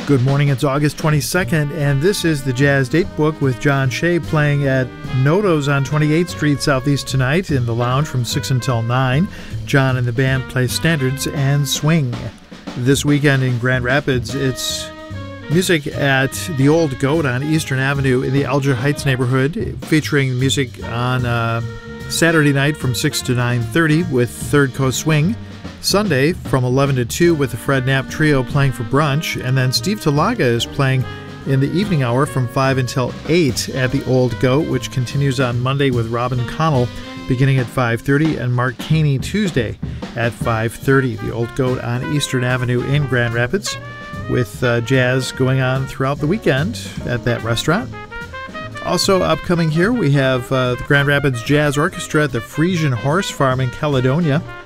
Good morning, it's August 22nd, and this is the Jazz Date Book with John Shea playing at Noto's on 28th Street Southeast tonight in the lounge from 6 until 9. John and the band play standards and swing. This weekend in Grand Rapids, it's music at the Old Goat on Eastern Avenue in the Alger Heights neighborhood, featuring music on Saturday night from 6 to 9:30 with Third Coast Swing. Sunday from 11 to 2 with the Fred Knapp Trio playing for brunch, and then Steve Talaga is playing in the evening hour from 5 until 8 at the Old Goat, which continues on Monday with Robin Connell beginning at 5:30 and Mark Caney Tuesday at 5:30. The Old Goat on Eastern Avenue in Grand Rapids, with jazz going on throughout the weekend at that restaurant. Also upcoming here, we have the Grand Rapids Jazz Orchestra at the Frisian Horse Farm in Caledonia